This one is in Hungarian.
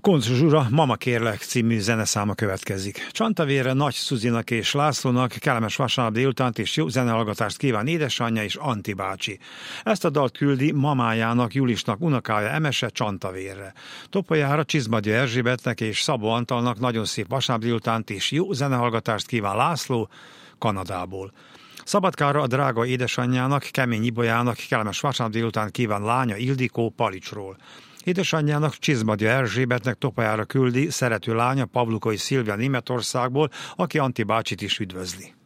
Koncz Zsuzsa Mama kérlek című zeneszáma következik. Csantavérre Nagy Szuzinak és Lászlónak kellemes vasárnap délutánt és jó zenehallgatást kíván édesanyja és Anti bácsi. Ezt a dalt küldi mamájának, Julisnak unokája Emese Csantavérre. Topolyára Csizmadia Erzsébetnek és Szabó Antalnak nagyon szép vasárnap délutánt és jó zenehallgatást kíván László Kanadából. Szabadkára a drága édesanyjának, Kemény Ibolyának kellemes vasárnap délután kíván lánya Ildikó Palicsról. Édesanyjának, Csizmadia Erzsébetnek Topolyára küldi szerető lánya Pavlukai Szilvia Németországból, aki Anti bácsit is üdvözli.